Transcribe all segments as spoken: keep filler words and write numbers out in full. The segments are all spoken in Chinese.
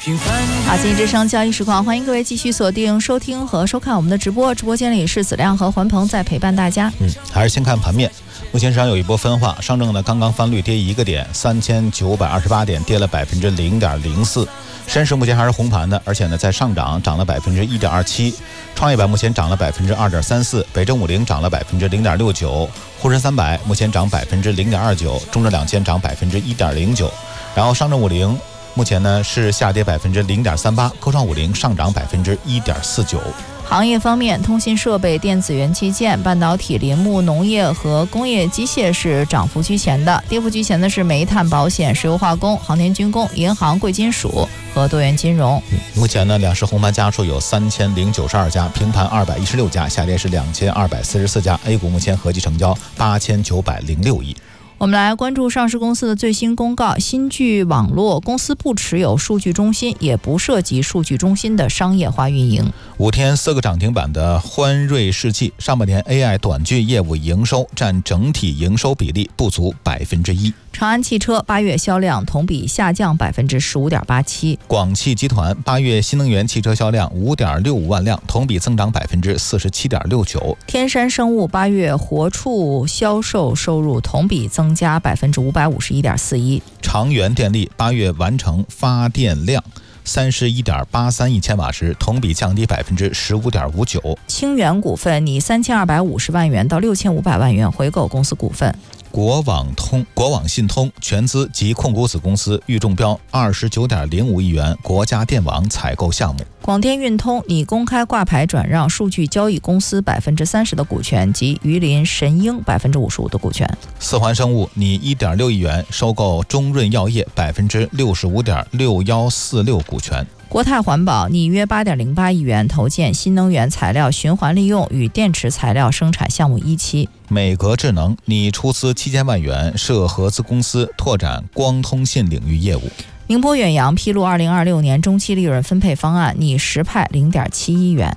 好，经济之声交易实况，欢迎各位继续锁定收听和收看我们的直播。直播间里是子亮和环鹏在陪伴大家。 嗯，还是先看盘面。目前市场有一波分化，上证呢刚刚翻绿，跌一个点，三千九百二十八点，跌了百分之零点零四。深市目前还是红盘的，而且呢在上涨，涨了百分之一点二七。创业板目前涨了百分之二点三四，北证五零涨了百分之零点六九，沪深三百目前涨百分之零点二九，中证两千涨百分之一点零九，然后上证五零目前呢是下跌百分之零点三八，科创五零上涨百分之一点四九。 行业方面，通信设备、电子元器件、半导体、林木、农业和工业机械是涨幅居前的，跌幅居前的是煤炭、保险、石油化工、航天军工、银行、贵金属和多元金融。 嗯、目前呢，两市红盘家数有三千零九十二家，平盘二百一十六家，下跌是两千二百四十四家。A 股目前合计成交八千九百零六亿。 我们来关注上市公司的最新公告，新巨网络公司不持有数据中心，也不涉及数据中心的商业化运营。 五天四个涨停板的欢瑞世纪，上半年 A I 短剧业务营收占整体营收比例不足百分之一。 长安汽车八月销量同比下降百分之十五点八七。 广汽集团八月新能源汽车销量五点六五万辆，同比增长百分之四十七点六九。 天山生物八月活畜销售收入同比增加百分之五百五十一点四一。 长源电力八月完成发电量三十一点八三亿千瓦时，同比降低百分之十五点五九。 清源股份拟三千二百五十万元到六千五百万元回购公司股份。 国网通、国网信通全资及控股子公司预中标二十九点零五亿元国家电网采购项目。 广电运通拟公开挂牌转让数据交易公司百分之三十的股权及榆林神鹰百分之五十五的股权。 四环生物拟一点六亿元收购中润药业百分之六十五点六一四六股权。 国泰环保拟约八点零八亿元投建新能源材料循环利用与电池材料生产项目一期。 美格智能拟出资七千万元设合资公司，拓展光通信领域业务。 宁波远洋披露二零二六年中期利润分配方案，拟实派零点七亿元。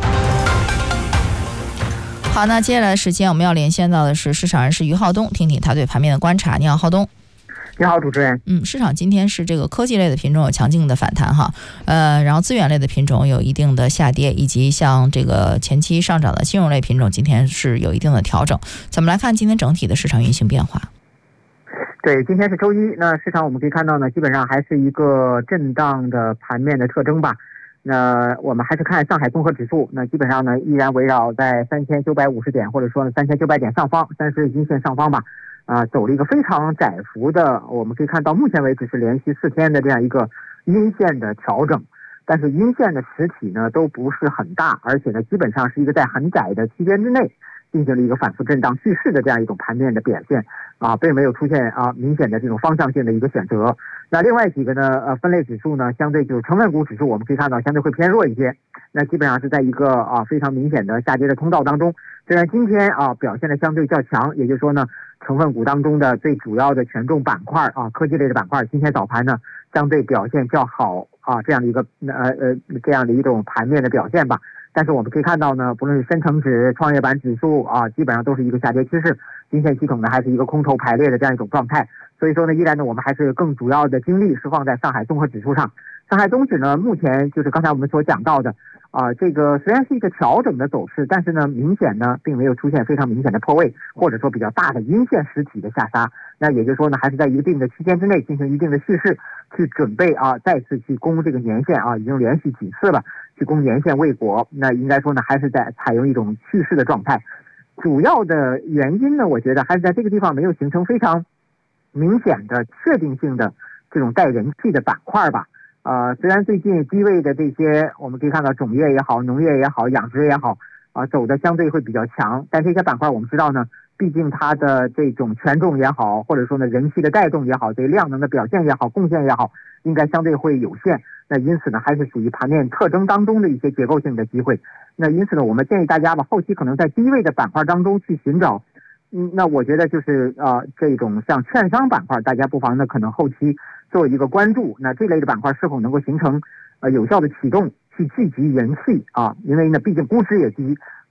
好，那接下来的时间我们要连线到的是市场人士于浩东，听听他对盘面的观察。你好，浩东。 你好，主持人。 嗯，市场今天是这个科技类的品种有强劲的反弹哈，呃，然后资源类的品种有一定的下跌，以及像这个前期上涨的金融类品种今天是有一定的调整。怎么来看今天整体的市场运行变化？ 对，今天是周一，那市场我们可以看到呢，基本上还是一个震荡的盘面的特征吧。那我们还是看上海综合指数，那基本上呢依然围绕在三千九百五十点，或者说呢三千九百点上方，三十日均线上方吧。啊，走了一个非常窄幅的，我们可以看到目前为止是连续四天的这样一个阴线的调整，但是阴线的实体呢都不是很大，而且呢基本上是一个在很窄的区间之内进行了一个反复震荡蓄势的这样一种盘面的表现啊，并没有出现啊明显的这种方向性的一个选择。那另外几个呢呃分类指数呢，相对就是成分股指数，我们可以看到相对会偏弱一些，那基本上是在一个啊非常明显的下跌的通道当中。虽然今天啊表现的相对较强，也就是说呢成分股当中的最主要的权重板块啊，科技类的板块，今天早盘呢相对表现较好啊，这样的一个呃呃这样的一种盘面的表现吧。但是我们可以看到呢，不论是深成指、创业板指数啊，基本上都是一个下跌趋势，均线系统呢还是一个空头排列的这样一种状态。所以说呢，依然呢我们还是更主要的精力是放在上海综合指数上。上海综指呢，目前就是刚才我们所讲到的。啊，这个虽然是一个调整的走势，但是呢，明显呢并没有出现非常明显的破位，或者说比较大的阴线实体的下杀。那也就是说呢，还是在一定的区间之内进行一定的蓄势，去准备啊再次去攻这个年线啊，已经连续几次了，去攻年线未果。那应该说呢，还是在采用一种蓄势的状态。主要的原因呢，我觉得还是在这个地方没有形成非常明显的确定性的这种带人气的板块吧。呃，虽然最近低位的这些，我们可以看到种业也好，农业也好，养殖也好，啊、呃，走的相对会比较强。但这些板块我们知道呢，毕竟它的这种权重也好，或者说呢人气的带动也好，对量能的表现也好，贡献也好，应该相对会有限。那因此呢，还是属于盘面特征当中的一些结构性的机会。那因此呢，我们建议大家吧，后期可能在低位的板块当中去寻找。嗯，那我觉得就是呃，这种像券商板块，大家不妨呢可能后期做一个关注。那这类的板块是否能够形成呃有效的启动，去聚集人气啊？因为呢，毕竟估值也低，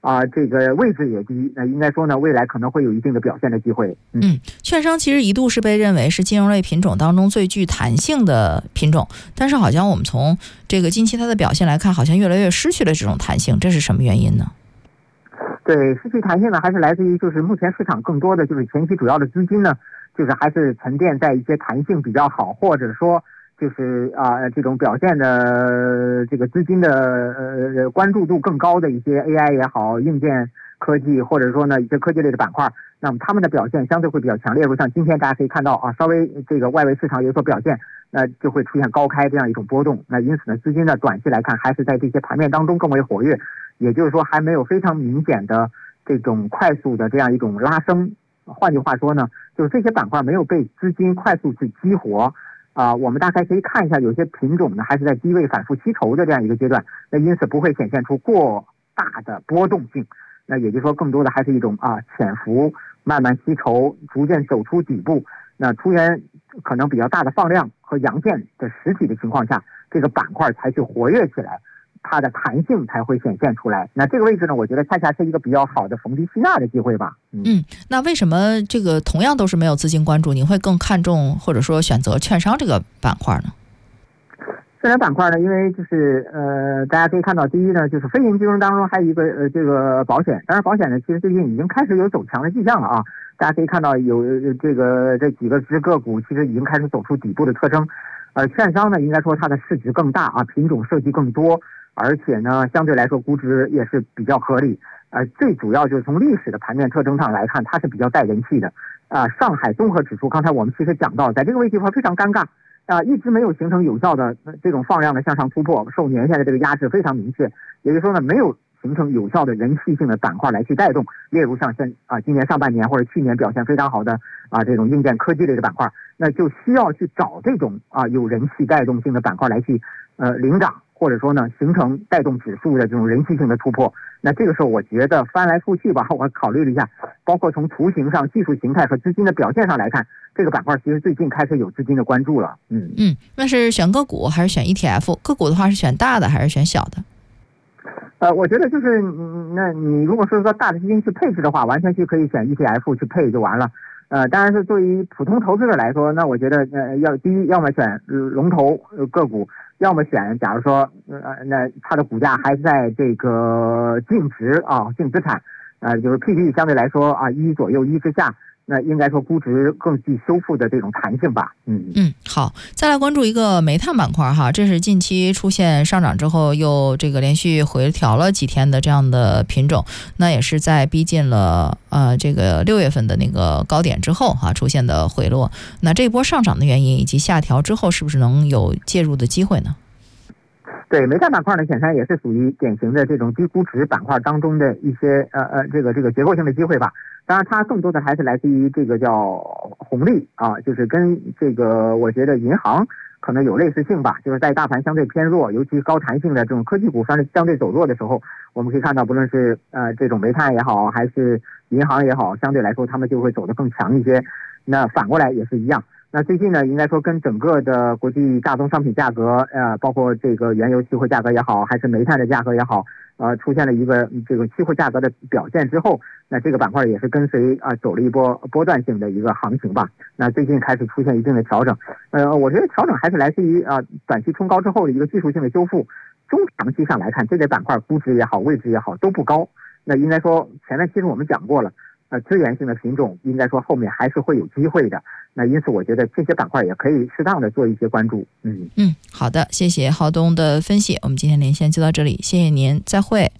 啊，这个位置也低，那应该说呢，未来可能会有一定的表现的机会。 嗯，嗯券商其实一度是被认为是金融类品种当中最具弹性的品种，但是好像我们从这个近期它的表现来看，好像越来越失去了这种弹性，这是什么原因呢？ 对，失去弹性呢，还是来自于就是目前市场更多的就是前期主要的资金呢，就是还是沉淀在一些弹性比较好，或者说就是啊、呃、这种表现的这个资金的呃关注度更高的一些 A I 也好，硬件科技或者说呢一些科技类的板块，那么他们的表现相对会比较强烈。如像今天大家可以看到啊，稍微这个外围市场有所表现，那就会出现高开这样一种波动。那因此呢，资金的短期来看还是在这些盘面当中更为活跃，也就是说还没有非常明显的这种快速的这样一种拉升。换句话说呢，就是这些板块没有被资金快速去激活。啊、呃，我们大概可以看一下，有些品种呢还是在低位反复吸筹的这样一个阶段，那因此不会显现出过大的波动性。那也就是说，更多的还是一种啊潜伏、慢慢吸筹、逐渐走出底部。那出现可能比较大的放量和阳线的实体的情况下，这个板块才去活跃起来，它的弹性才会显现出来。那这个位置呢，我觉得恰恰是一个比较好的逢低吸纳的机会吧。 嗯, 嗯那为什么这个同样都是没有资金关注，你会更看重或者说选择券商这个板块呢？ 券商板块呢，因为就是呃，大家可以看到，第一呢，就是非银金融当中还有一个呃这个保险，当然保险呢，其实最近已经开始有走强的迹象了啊。大家可以看到有这个这几个只个股其实已经开始走出底部的特征。呃，券商呢，应该说它的市值更大啊，品种设计更多，而且呢，相对来说估值也是比较合理。呃，最主要就是从历史的盘面特征上来看，它是比较带人气的。啊、呃，上海综合指数，刚才我们其实讲到，在这个位置上非常尴尬。啊、呃，一直没有形成有效的这种放量的向上突破，受年线的这个压制非常明确。也就是说呢，没有形成有效的人气性的板块来去带动，例如像现啊今年上半年或者去年表现非常好的啊这种硬件科技类的板块，那就需要去找这种啊有人气带动性的板块来去呃领涨，或者说呢形成带动指数的这种人气性的突破。那这个时候我觉得翻来覆去吧，我考虑了一下，包括从图形上、技术形态和资金的表现上来看，这个板块其实最近开始有资金的关注了。嗯嗯，那是选个股还是选 E T F？ 个股的话是选大的还是选小的？ 呃，我觉得就是，嗯，那你如果说说大的基金去配置的话，完全去可以选 E T F 去配就完了。呃，当然是对于普通投资者来说，那我觉得呃要第一，要么选、呃、龙头、呃、个股，要么选，假如说呃那它的股价还在这个净值啊净资产，呃就是 P B 相对来说啊一左右一之下。那应该说估值更具修复的这种弹性吧。嗯嗯，好，再来关注一个煤炭板块哈，这是近期出现上涨之后又这个连续回调了几天的这样的品种，那也是在逼近了呃这个六月份的那个高点之后哈出现的回落。那这一波上涨的原因以及下调之后是不是能有介入的机会呢？ 对，煤炭板块呢，显然也是属于典型的这种低估值板块当中的一些呃呃这个这个结构性的机会吧。当然，它更多的还是来自于这个叫红利啊，就是跟这个我觉得银行可能有类似性吧。就是在大盘相对偏弱，尤其高弹性的这种科技股相对相对走弱的时候，我们可以看到，不论是呃这种煤炭也好，还是银行也好，相对来说他们就会走得更强一些。那反过来也是一样。那最近呢，应该说跟整个的国际大宗商品价格，呃，包括这个原油期货价格也好，还是煤炭的价格也好，呃，出现了一个这个期货价格的表现之后，那这个板块也是跟随啊、呃、走了一波波段性的一个行情吧。那最近开始出现一定的调整，呃，我觉得调整还是来自于啊、呃、短期冲高之后的一个技术性的修复。中长期上来看，这类板块估值也好，位置也好都不高。那应该说前面其实我们讲过了。呃，资源性的品种应该说后面还是会有机会的。那因此，我觉得这些板块也可以适当的做一些关注。嗯嗯，好的，谢谢浩东的分析。我们今天连线就到这里，谢谢您，再会。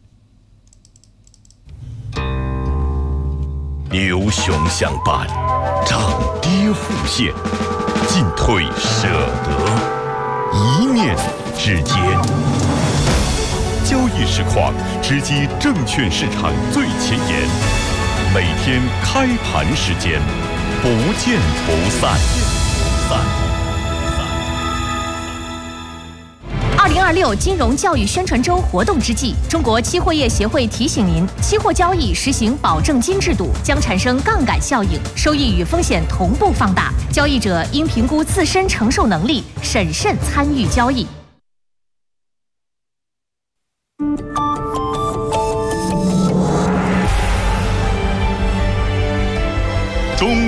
牛熊相伴，涨跌互现，进退舍得，一念之间。交易实况直击证券市场最前沿。每天开盘时间，不见不散。 二零二六金融教育宣传周活动之际，中国期货业协会提醒您，期货交易实行保证金制度，将产生杠杆效应，收益与风险同步放大，交易者应评估自身承受能力，审慎参与交易。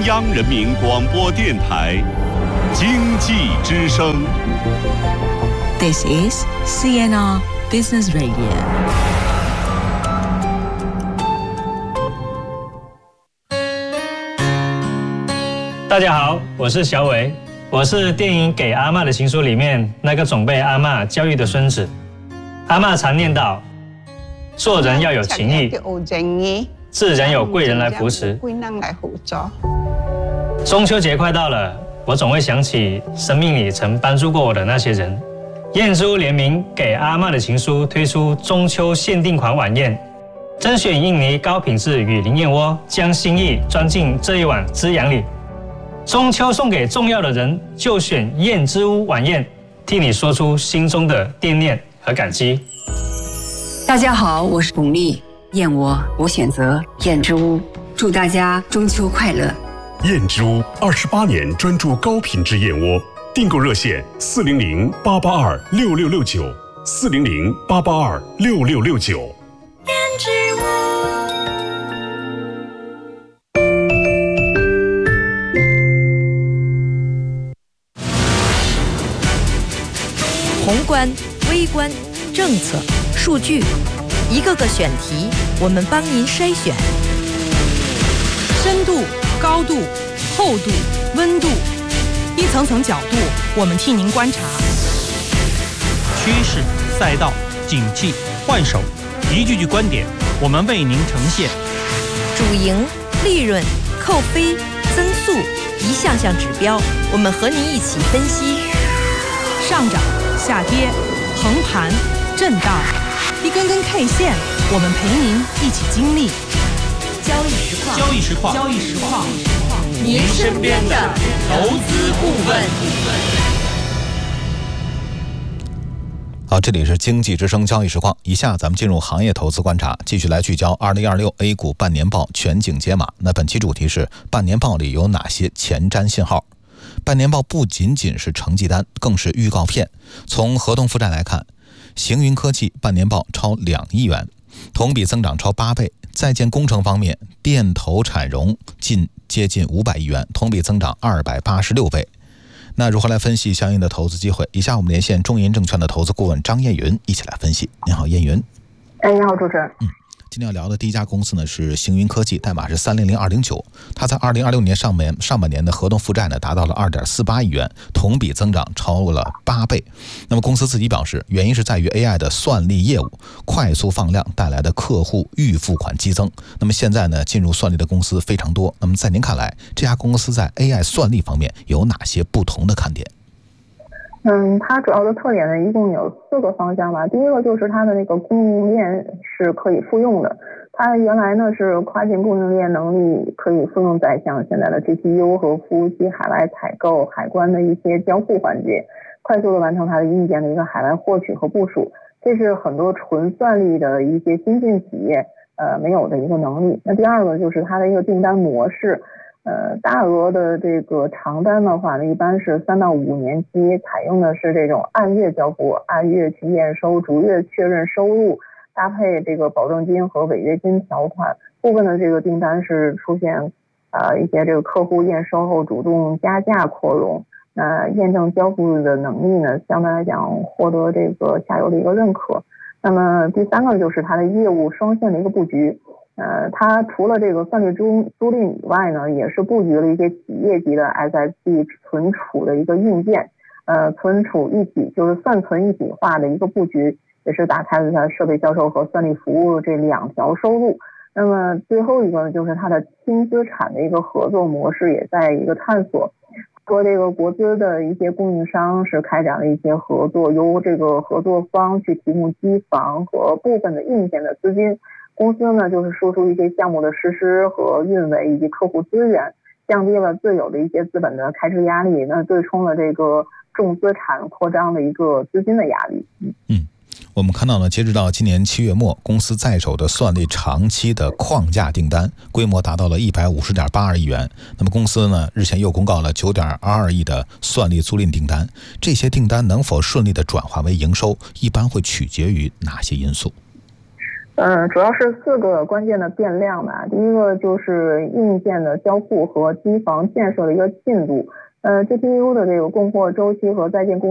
中央人民广播电台经济之声。 This is C N R Business Radio。 大家好，我是小伟，我是电影《给阿嬷的情书》里面那个总被阿嬷教育的孙子。阿嬷常念叨，做人要有情义，自然有贵人来扶持。中秋节快到了，我总会想起生命里曾帮助过我的那些人。燕之屋联名《给阿嬷的情书》推出中秋限定款晚宴，甄选印尼高品质雨林燕窝，将心意装进这一碗滋养里。中秋送给重要的人，就选燕之屋晚宴，替你说出心中的惦念和感激。 大家好，我是巩俐，燕窝我选择燕之屋，祝大家中秋快乐。 燕之屋二十八年专注高品质燕窝，订购热线四零零八八二六六六九，四零零八八二六六六九。 燕之屋。 宏观、微观、政策、数据，一个个选题，我们帮您筛选。 深度、高度、厚度、温度，一层层角度，我们替您观察。 趋势、赛道、景气、换手，一句句观点，我们为您呈现。 主营、利润、扣非、增速，一项项指标，我们和您一起分析。 上涨、下跌、横盘、震荡，一根根 K 线，我们陪您一起经历。 交易实况， 交易实况， 交易实况， 您身边的投资顾问。 好，这里是经济之声交易实况。以下咱们进入行业投资观察，继续来聚焦二零二六 A 股半年报全景解码。那本期主题是半年报里有哪些前瞻信号？半年报不仅仅是成绩单，更是预告片。从合同负债来看，行云科技半年报超两亿元，同比增长超八倍。在建工程方面，电投产融近接近五百亿元，同比增长二百八十六倍。那如何来分析相应的投资机会？以下我们连线中银证券的投资顾问张燕云一起来分析。您好，燕云。 哎，你好，主持人。 嗯。今天要聊的第一家公司呢是行云科技，代码是三零零二零九。它在二零二六年上半上半年的合同负债呢达到了二点四八亿元，同比增长超过了八倍。那么公司自己表示，原因是在于 A I 的算力业务快速放量带来的客户预付款激增。那么现在呢，进入算力的公司非常多。那么在您看来，这家公司在 A I 算力方面有哪些不同的看点？ 嗯，它主要的特点呢，一共有四个方向吧。第一个就是它的那个供应链是可以复用的，它原来呢是跨境供应链能力可以复用在像现在的 G P U 和服务器海外采购、海关的一些交互环节，快速的完成它的硬件的一个海外获取和部署，这是很多纯算力的一些新进企业呃没有的一个能力。那第二个就是它的一个订单模式。呃，大额的这个长单的话呢，一般是三到五年期，采用的是这种按月交付，按月去验收，逐月确认收入，搭配这个保证金和违约金条款。部分的这个订单是出现啊、呃、一些这个客户验收后主动加价扩容，那验证交付的能力呢，相对来讲获得这个下游的一个认可。那么第三个就是它的业务双线的一个布局。呃，它除了这个算力租租赁以外呢，也是布局了一些企业级的 S S D 存储的一个硬件，呃，存储一体就是算存一体化的一个布局，也是打开了它设备销售和算力服务这两条收入。那么最后一个呢，就是它的轻资产的一个合作模式也在一个探索，和这个国资的一些供应商是开展了一些合作，由这个合作方去提供机房和部分的硬件的资金。公司呢，就是输出一些项目的实施和运维以及客户资源，降低了自有的一些资本的开支压力，那对冲了这个重资产扩张的一个资金的压力。 嗯，我们看到呢，截止到今年七月末，公司在手的算力长期的框架订单规模达到了一百五十点八二亿元。那么公司呢，日前又公告了九点二二亿的算力租赁订单，这些订单能否顺利的转化为营收，一般会取决于哪些因素？ 嗯，主要是四个关键的变量吧。第一个就是硬件的交付和机房建设的一个进度。呃 ，G P U 的这个供货周期和在建工